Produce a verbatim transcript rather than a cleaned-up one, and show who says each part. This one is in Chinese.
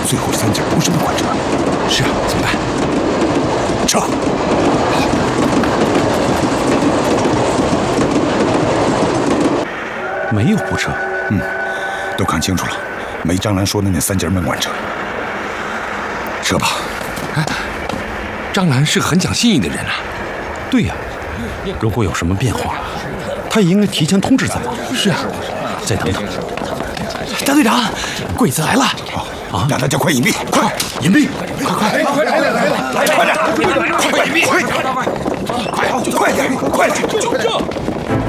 Speaker 1: 最后三节不是门管车。
Speaker 2: 是啊，怎么办？
Speaker 1: 撤！
Speaker 2: 没有步车。
Speaker 1: 嗯，都看清楚了，没张兰说的那三节门管车。撤吧。
Speaker 2: 哎，张兰是个很讲信义的人啊。对呀、啊，如果有什么变化，他也应该提前通知咱们。是啊，再等等。大队长，鬼子来了！
Speaker 1: 啊，让大家快隐蔽，快
Speaker 2: 隐蔽，
Speaker 1: 快快快来了来了，来快点，快快隐蔽，快点，快快点，快点，快点，就这。